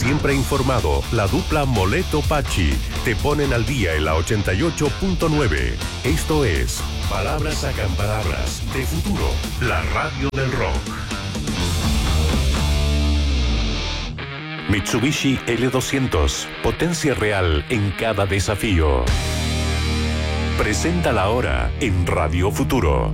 siempre informado, la dupla Moleto Pachi te ponen al día en la 88.9. Esto es Palabras Sacan Palabras de Futuro, la radio del rock. Mitsubishi L200, potencia real en cada desafío. Presenta la hora en Radio Futuro.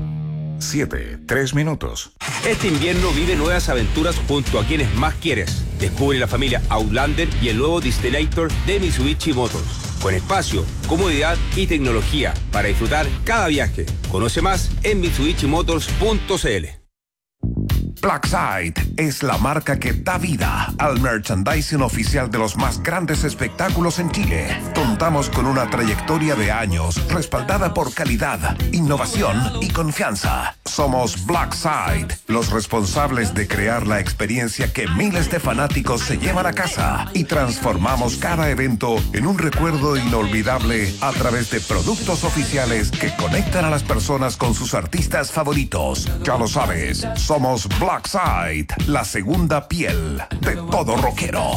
7:03. Este invierno vive nuevas aventuras junto a quienes más quieres. Descubre la familia Outlander y el nuevo Distelator de Mitsubishi Motors. Con espacio, comodidad y tecnología para disfrutar cada viaje. Conoce más en mitsubishimotors.cl. Blackside es la marca que da vida al merchandising oficial de los más grandes espectáculos en Chile. Contamos con una trayectoria de años respaldada por calidad, innovación y confianza. Somos Blackside, los responsables de crear la experiencia que miles de fanáticos se llevan a casa y transformamos cada evento en un recuerdo inolvidable a través de productos oficiales que conectan a las personas con sus artistas favoritos. Ya lo sabes, somos Blackside, la segunda piel de todo rockero.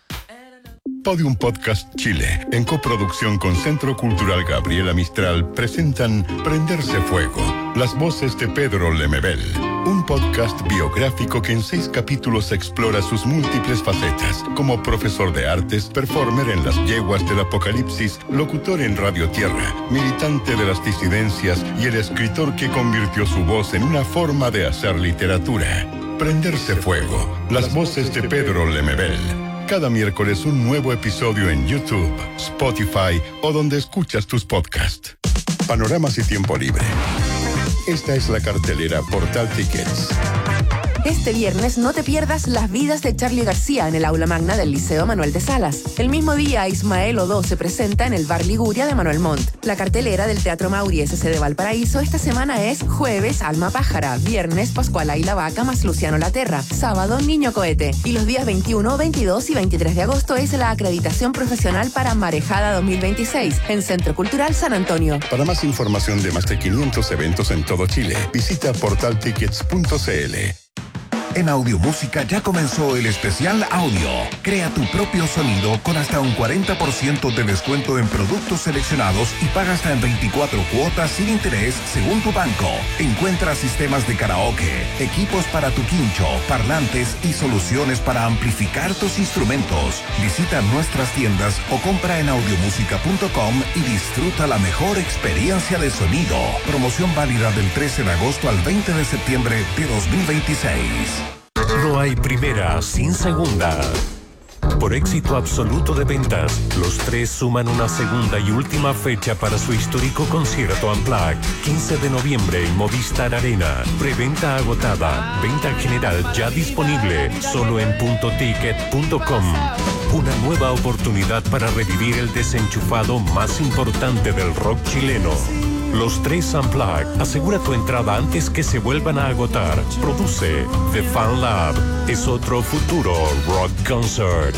Podium Podcast Chile, en coproducción con Centro Cultural Gabriela Mistral, presentan Prenderse Fuego, las voces de Pedro Lemebel, un podcast biográfico que en 6 capítulos explora sus múltiples facetas, como profesor de artes, performer en las yeguas del apocalipsis, locutor en Radio Tierra, militante de las disidencias y el escritor que convirtió su voz en una forma de hacer literatura. Prenderse Fuego, las voces de Pedro Lemebel. Cada miércoles un nuevo episodio en YouTube, Spotify o donde escuchas tus podcasts. Panoramas y tiempo libre. Esta es la cartelera Portal Tickets. Este viernes no te pierdas Las vidas de Charly García en el aula magna del Liceo Manuel de Salas. El mismo día, Ismael Odó se presenta en el Bar Liguria de Manuel Montt. La cartelera del Teatro Mauri SC de Valparaíso esta semana es jueves Alma Pájara, viernes Pascuala y la Vaca más Luciano Laterra, sábado Niño Cohete. Y los días 21, 22 y 23 de agosto es la acreditación profesional para Marejada 2026 en Centro Cultural San Antonio. Para más información de más de 500 eventos en todo Chile, visita portaltickets.cl. En Audiomúsica ya comenzó el especial audio. Crea tu propio sonido con hasta un 40% de descuento en productos seleccionados y paga hasta en 24 cuotas sin interés según tu banco. Encuentra sistemas de karaoke, equipos para tu quincho, parlantes y soluciones para amplificar tus instrumentos. Visita nuestras tiendas o compra en audiomusica.com y disfruta la mejor experiencia de sonido. Promoción válida del 13 de agosto al 20 de septiembre de 2026. No hay primera sin segunda. Por éxito absoluto de ventas, los Tres suman una segunda y última fecha para su histórico concierto Unplugged, 15 de noviembre en Movistar Arena. Preventa agotada, venta general ya disponible, solo en puntoticket.com. Una nueva oportunidad para revivir el desenchufado más importante del rock chileno. Los Tres Unplugged. Asegura tu entrada antes que se vuelvan a agotar. Produce The Fan Lab. Es otro futuro rock concert.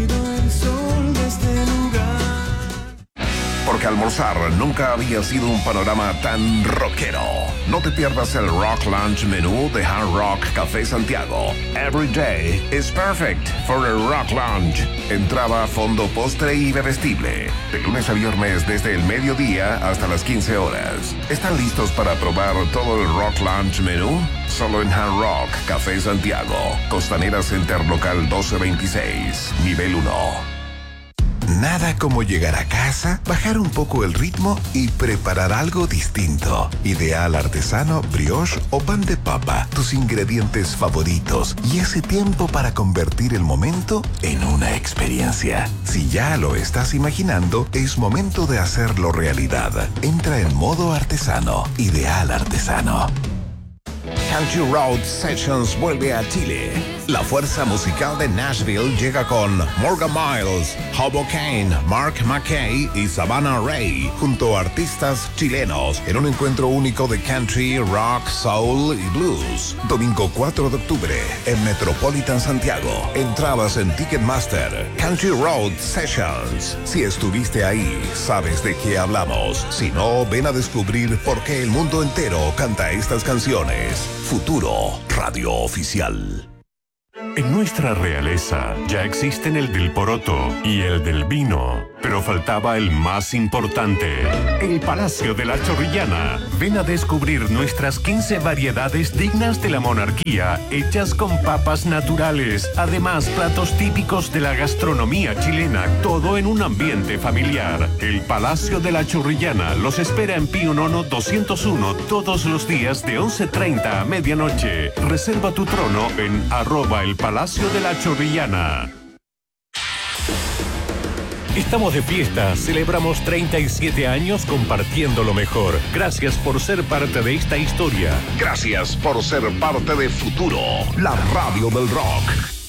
Porque almorzar nunca había sido un panorama tan rockero. No te pierdas el Rock Lunch menú de Hard Rock Café Santiago. Every day is perfect for a Rock Lunch. Entrada, fondo, postre y bebestible. De lunes a viernes desde el mediodía hasta las 15 horas. ¿Están listos para probar todo el Rock Lunch menú? Solo en Hard Rock Café Santiago. Costanera Center Local 1226. Nivel 1. Nada como llegar a casa, bajar un poco el ritmo y preparar algo distinto. Ideal artesano, brioche o pan de papa, tus ingredientes favoritos y ese tiempo para convertir el momento en una experiencia. Si ya lo estás imaginando, es momento de hacerlo realidad. Entra en modo artesano. Ideal artesano. Country Road Sessions vuelve a Chile. La fuerza musical de Nashville llega con Morgan Miles, Hobo Kane, Mark McKay y Savannah Ray, junto a artistas chilenos, en un encuentro único de country, rock, soul y blues. Domingo 4 de octubre, en Metropolitan Santiago. Entradas en Ticketmaster. Country Road Sessions. Si estuviste ahí, sabes de qué hablamos. Si no, ven a descubrir por qué el mundo entero canta estas canciones. Futuro Radio Oficial. En nuestra realeza ya existen el del poroto y el del vino, pero faltaba el más importante, el Palacio de la Chorrillana. Ven a descubrir nuestras 15 variedades dignas de la monarquía, hechas con papas naturales. Además, platos típicos de la gastronomía chilena, todo en un ambiente familiar. El Palacio de la Chorrillana los espera en Pío Nono 201 todos los días de 11:30 a medianoche. Reserva tu trono en @el Palacio de la Chorrillana. Estamos de fiesta, celebramos 37 años compartiendo lo mejor. Gracias por ser parte de esta historia. Gracias por ser parte de Futuro, la radio del rock.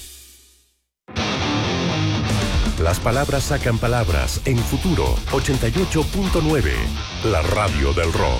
Las palabras sacan palabras en Futuro 88.9, la radio del rock.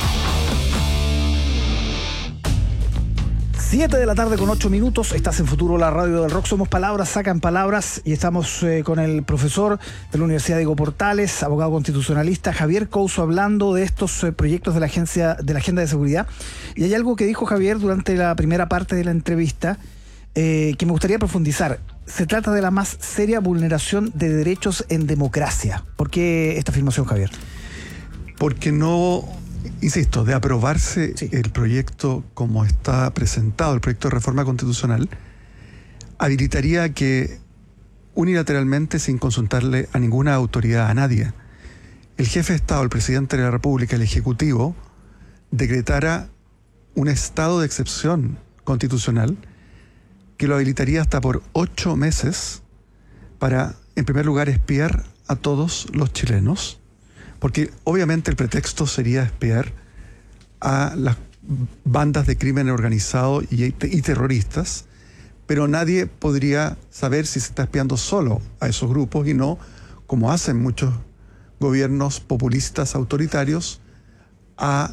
7 de la tarde con 8 minutos, estás en Futuro, la radio del rock. Somos Palabras Sacan Palabras y estamos con el profesor de la Universidad Diego Portales, abogado constitucionalista, Javier Couso, hablando de estos proyectos de la Agenda de Seguridad. Y hay algo que dijo Javier durante la primera parte de la entrevista que me gustaría profundizar. Se trata de la más seria vulneración de derechos en democracia. ¿Por qué esta afirmación, Javier? Porque no... Insisto, de aprobarse el proyecto como está presentado, el proyecto de reforma constitucional, habilitaría que unilateralmente, sin consultarle a ninguna autoridad, a nadie, el jefe de Estado, el presidente de la República, el Ejecutivo, decretara un estado de excepción constitucional que lo habilitaría hasta por 8 meses para, en primer lugar, espiar a todos los chilenos. Porque obviamente el pretexto sería espiar a las bandas de crimen organizado y terroristas, pero nadie podría saber si se está espiando solo a esos grupos y no, como hacen muchos gobiernos populistas autoritarios, a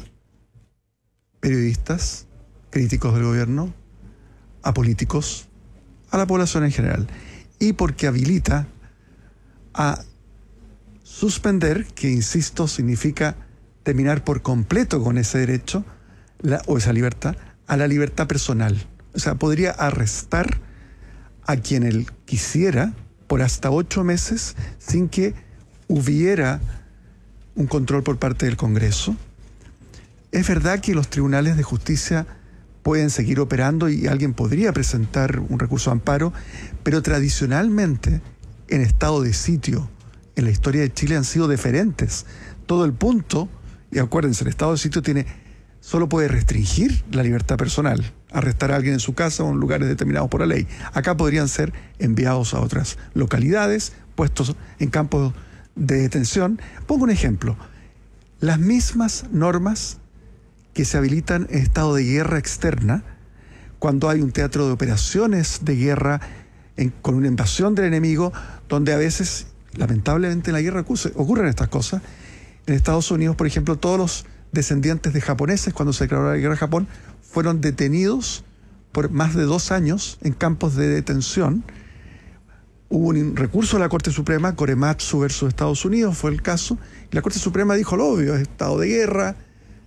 periodistas, críticos del gobierno, a políticos, a la población en general. Y porque habilita a suspender, que insisto significa terminar por completo con ese derecho o esa libertad, a la libertad personal. O sea, podría arrestar a quien él quisiera por hasta 8 meses sin que hubiera un control por parte del Congreso. Es verdad que los tribunales de justicia pueden seguir operando y alguien podría presentar un recurso de amparo, pero tradicionalmente en estado de sitio en la historia de Chile han sido deferentes. Todo el punto, y acuérdense, el estado de sitio solo puede restringir la libertad personal, arrestar a alguien en su casa o en lugares determinados por la ley. Acá podrían ser enviados a otras localidades, puestos en campos de detención. Pongo un ejemplo. Las mismas normas que se habilitan en estado de guerra externa, cuando hay un teatro de operaciones de guerra con una invasión del enemigo, donde a veces, lamentablemente, en la guerra ocurren estas cosas. En Estados Unidos, por ejemplo, todos los descendientes de japoneses, cuando se declaró la guerra a Japón, fueron detenidos por más de 2 años en campos de detención. Hubo un recurso a la Corte Suprema, Korematsu versus Estados Unidos fue el caso, y la Corte Suprema dijo lo obvio, es estado de guerra.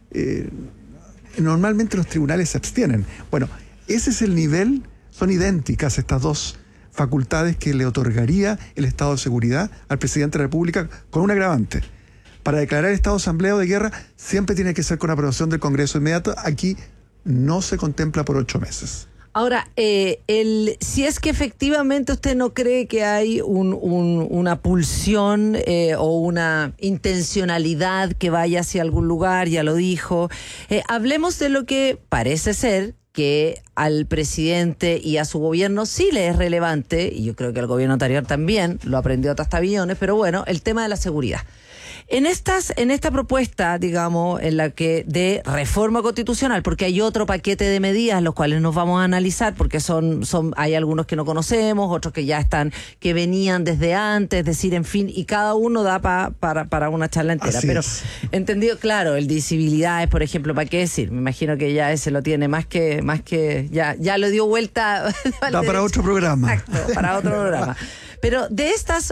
Normalmente los tribunales se abstienen. Bueno, ese es el nivel, son idénticas estas dos facultades que le otorgaría el estado de seguridad al presidente de la República, con un agravante. Para declarar estado de asamblea o de guerra siempre tiene que ser con aprobación del Congreso inmediato. Aquí no se contempla por 8 meses. Ahora, si es que efectivamente usted no cree que hay una pulsión o una intencionalidad que vaya hacia algún lugar, ya lo dijo, hablemos de lo que parece ser que al presidente y a su gobierno sí le es relevante, y yo creo que al gobierno anterior también, lo aprendió hasta aviones, pero bueno, el tema de la seguridad. En esta propuesta, digamos, en la que de reforma constitucional, porque hay otro paquete de medidas los cuales nos vamos a analizar, porque hay algunos que no conocemos, otros que ya están, que venían desde antes, es decir, en fin, y cada uno da para una charla entera. Pero entendido, claro, el de civilidades, por ejemplo, ¿para qué decir? Me imagino que ya ese lo tiene más que ya lo dio vuelta. Da para otro programa. Exacto, para otro programa. Pero de estas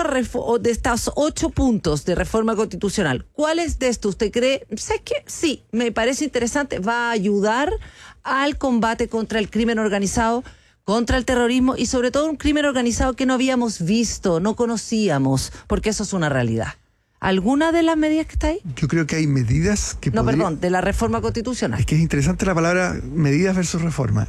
8 puntos de reforma constitucional, ¿cuáles de estos usted cree? ¿Sabes qué? Sí, me parece interesante, va a ayudar al combate contra el crimen organizado, contra el terrorismo y sobre todo un crimen organizado que no habíamos visto, no conocíamos, porque eso es una realidad. ¿Alguna de las medidas que está ahí? Yo creo que hay medidas que No, perdón, de la reforma constitucional. Es que es interesante la palabra medidas versus reforma.